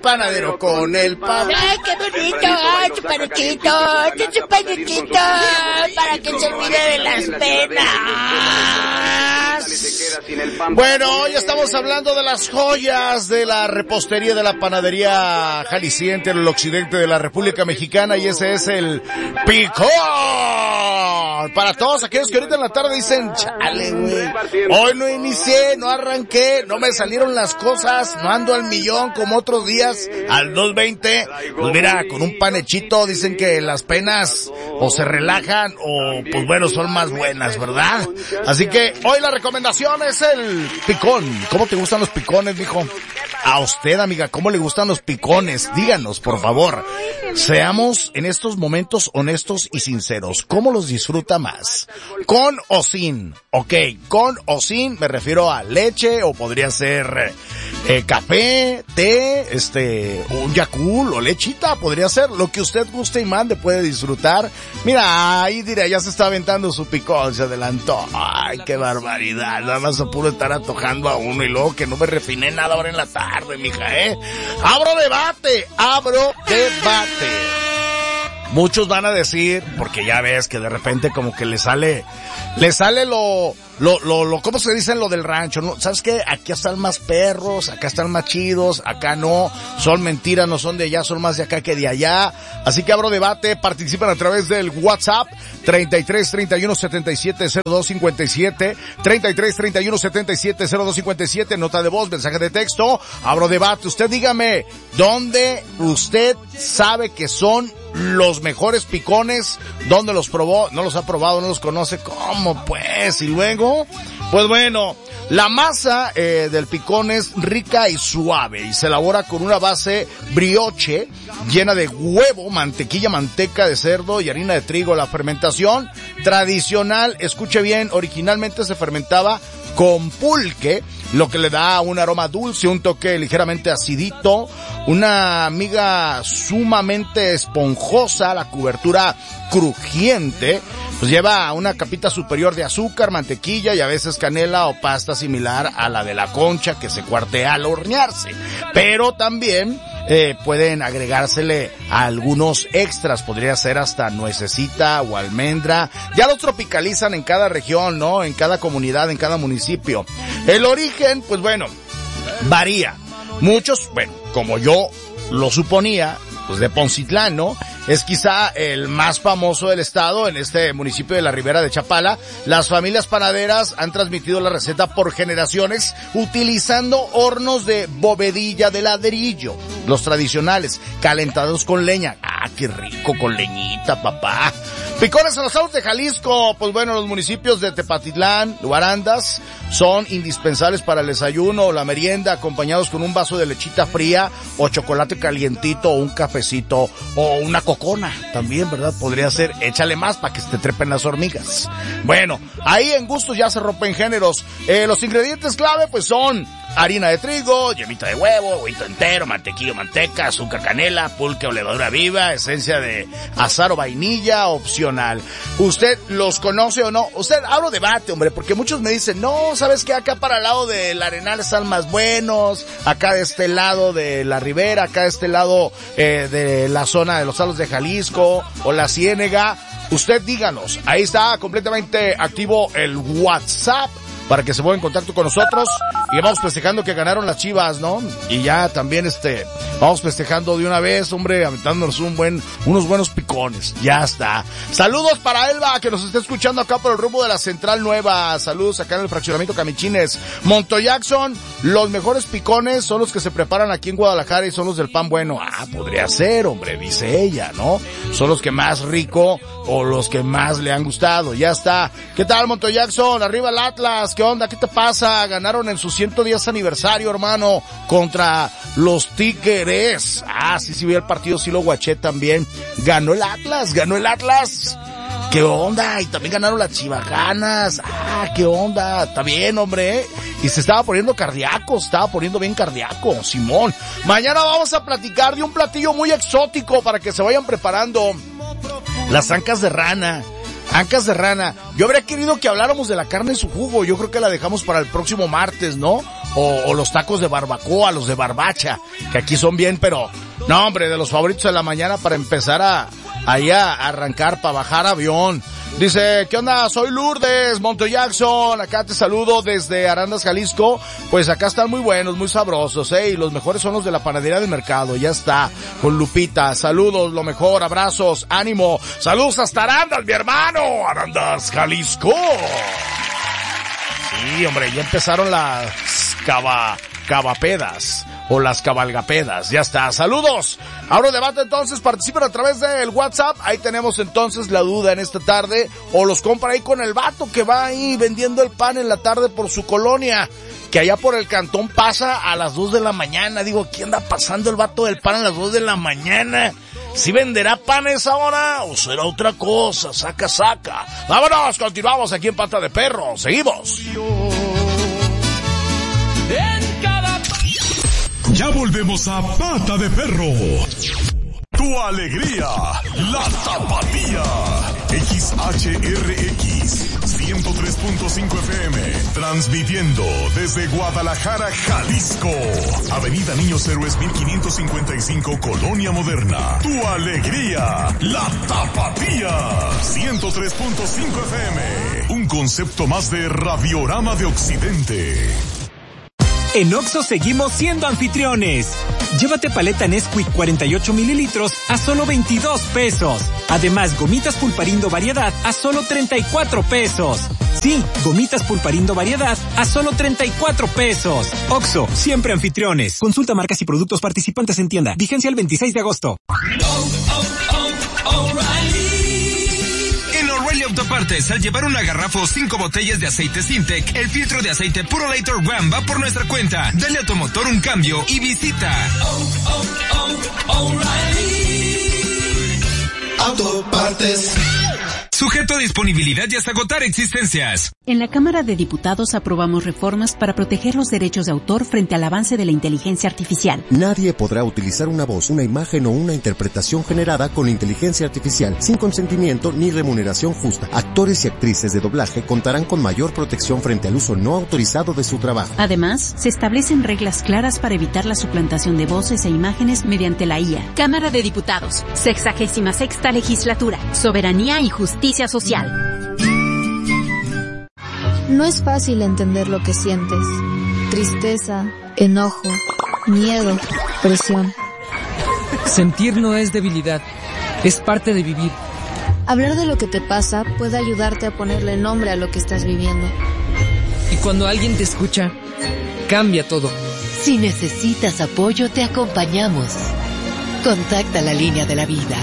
panadero con el pan. ¡Ay, qué bonito! ¡Ay, tu panechito! ¡Tu panechito! Para que se olvide de las penas. Bueno, hoy estamos hablando de las joyas de la repostería de la panadería jalisciense en el occidente de la República Mexicana, y ese es el picón. Para todos aquellos que ahorita en la tarde dicen, chale, güey, hoy no inicié, no arranqué, no me salieron las cosas, no ando al millón como otros días, al 220. Pues mira, con un panechito dicen que las penas o se relajan o pues bueno, son más buenas, ¿verdad? Así que hoy la recomendación es el picón. ¿Cómo te gustan los picones, mijo? A usted, amiga, ¿cómo le gustan los picones? Díganos, por favor. Seamos en estos momentos honestos y sinceros. ¿Cómo los disfruta más? ¿Con o sin? Ok, con o sin me refiero a leche, o podría ser café, té, un Yakult o lechita, podría ser lo que usted guste y mande, puede disfrutar. Mira, ahí dirá, ya se está aventando su picón, se adelantó. Ay, qué barbaridad, nada más se pudo estar antojando a uno y luego que no me refiné nada ahora en la tarde, mija, Abro debate. Muchos van a decir, porque ya ves que de repente como que le sale lo, ¿cómo se dice lo del rancho? ¿No? ¿Sabes qué? Aquí están más perros, acá están más chidos, acá no, son mentiras, no son de allá, son más de acá que de allá. Así que abro debate, participan a través del WhatsApp, 33 31 77 02 57, 33 31 77 02 57, nota de voz, mensaje de texto, abro debate. Usted dígame, ¿dónde usted sabe que son los mejores picones? ¿Dónde los probó? ¿No los ha probado? ¿No los conoce? ¿Cómo pues? Y luego, pues bueno, la masa del picón es rica y suave y se elabora con una base brioche llena de huevo, mantequilla, manteca de cerdo y harina de trigo. La fermentación tradicional, escuche bien, originalmente se fermentaba con pulque, lo que le da un aroma dulce, un toque ligeramente acidito, una miga sumamente esponjosa, la cubertura crujiente, pues lleva una capita superior de azúcar, mantequilla y a veces canela o pasta similar a la de la concha que se cuartea al hornearse. Pero también pueden agregársele a algunos extras, podría ser hasta nuececita o almendra. Ya los tropicalizan en cada región, ¿no? En cada comunidad, en cada municipio. El origen, pues bueno, varía. Muchos, bueno, como yo lo suponía, pues de Poncitlán, ¿no? Es quizá el más famoso del estado, en este municipio de la Ribera de Chapala. Las familias panaderas han transmitido la receta por generaciones utilizando hornos de bovedilla de ladrillo, los tradicionales, calentados con leña. ¡Ah, qué rico, con leñita, papá! Picones en los estados de Jalisco, pues bueno, los municipios de Tepatitlán, Huarandas, son indispensables para el desayuno o la merienda, acompañados con un vaso de lechita fría o chocolate calientito o un cafecito o una cocona también, ¿verdad? Podría ser, échale más para que se te trepen las hormigas. Bueno, ahí en gustos ya se rompen géneros. Los ingredientes clave pues son harina de trigo, yemita de huevo, huevito entero, mantequilla, manteca, azúcar, canela, pulque o levadura viva, esencia de azahar o vainilla, opcional. ¿Usted los conoce o no? Usted, abro debate, hombre, porque muchos me dicen, no, ¿sabes qué? Acá para el lado del Arenal están más buenos, acá de este lado de la Ribera, acá de este lado de la zona de los Altos de Jalisco o la Ciénega. Usted díganos, ahí está completamente activo el WhatsApp para que se ponga en contacto con nosotros y vamos festejando que ganaron las Chivas, ¿no? Y ya también vamos festejando de una vez, hombre, aventándonos unos buenos picones. Ya está. Saludos para Elba, que nos está escuchando acá por el rumbo de la Central Nueva. Saludos acá en el fraccionamiento Camichines. Montoyaxon, los mejores picones son los que se preparan aquí en Guadalajara y son los del pan bueno. Ah, podría ser, hombre, dice ella, ¿no? Son los que más rico o los que más le han gustado. Ya está. ¿Qué tal, Montoyaxon? Arriba el Atlas. ¿Qué onda? ¿Qué te pasa? Ganaron en su 110 aniversario, hermano, contra los Tigres. Ah, sí, vi el partido, sí lo guaché también. Ganó el Atlas. ¿Qué onda? Y también ganaron las Chivajanas. Ah, ¿qué onda? Está bien, hombre. Y se estaba poniendo bien cardíaco, Simón. Mañana vamos a platicar de un platillo muy exótico para que se vayan preparando. Las ancas de rana. Ancas de rana. Yo habría querido que habláramos de la carne en su jugo. Yo creo que la dejamos para el próximo martes, ¿no? o los tacos de barbacoa, los de barbacha, que aquí son bien, pero no, hombre, de los favoritos de la mañana para empezar a arrancar, para bajar avión. Dice, ¿qué onda? Soy Lourdes Montoya Jackson, acá te saludo desde Arandas, Jalisco. Pues acá están muy buenos, muy sabrosos, y los mejores son los de la panadería del mercado, ya está, con Lupita. Saludos, lo mejor, abrazos, ánimo. Saludos hasta Arandas, mi hermano, Arandas, Jalisco. Sí, hombre, ya empezaron las cavapedas o las cabalgapedas, ya está. Saludos. Ahora debate entonces, participen a través del WhatsApp, ahí tenemos entonces la duda en esta tarde, o los compra ahí con el vato que va ahí vendiendo el pan en la tarde por su colonia, que allá por el cantón pasa a las 2 de la mañana. Digo, ¿quién anda pasando el vato del pan a las 2 de la mañana? ¿Sí venderá pan a esa hora o será otra cosa? Saca. Vámonos, continuamos aquí en Pata de Perro, seguimos. Ya volvemos a Pata de Perro. Tu alegría, la Tapatía. XHRX 103.5 FM, transmitiendo desde Guadalajara, Jalisco. Avenida Niños Héroes 1555, Colonia Moderna. Tu alegría, la Tapatía. 103.5 FM, un concepto más de Radiorama de Occidente. En Oxxo seguimos siendo anfitriones. Llévate paleta Nesquik 48 mililitros a solo 22 pesos. Además, gomitas Pulparindo variedad a solo 34 pesos. Sí, gomitas Pulparindo variedad a solo 34 pesos. Oxxo, siempre anfitriones. Consulta marcas y productos participantes en tienda. Vigencia el 26 de agosto. Autopartes, al llevar una garrafa o 5 botellas de aceite Sintec, el filtro de aceite Purolator One va por nuestra cuenta. Dale a tu motor un cambio y visita Autopartes. Sujeto a disponibilidad y hasta agotar existencias. En la Cámara de Diputados aprobamos reformas para proteger los derechos de autor frente al avance de la inteligencia artificial. Nadie podrá utilizar una voz, una imagen o una interpretación generada con inteligencia artificial sin consentimiento ni remuneración justa. Actores y actrices de doblaje contarán con mayor protección frente al uso no autorizado de su trabajo. Además, se establecen reglas claras para evitar la suplantación de voces e imágenes mediante la IA. Cámara de Diputados, 66ª Legislatura, Soberanía y Justicia Social. No es fácil entender lo que sientes. Tristeza, enojo, miedo, presión. Sentir no es debilidad, es parte de vivir. Hablar de lo que te pasa puede ayudarte a ponerle nombre a lo que estás viviendo. Y cuando alguien te escucha, cambia todo. Si necesitas apoyo, te acompañamos. Contacta la línea de la vida.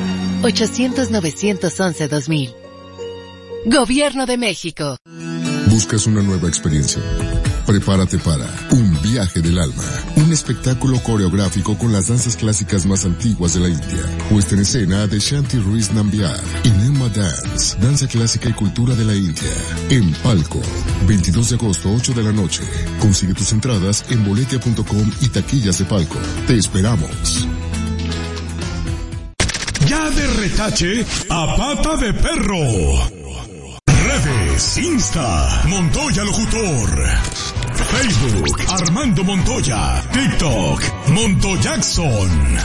800-911-2000. Gobierno de México. ¿Buscas una nueva experiencia? Prepárate para Un Viaje del Alma, un espectáculo coreográfico con las danzas clásicas más antiguas de la India. Puesta en escena de Shanti Ruiz Nambiar y Nema Dance, danza clásica y cultura de la India. En Palco, 22 de agosto, 8 de la noche. Consigue tus entradas en boletia.com y taquillas de Palco. Te esperamos. Ya de retache a Pata de Perro. Redes, Insta, Montoya Locutor. Facebook, Armando Montoya. TikTok, Montoya Jackson.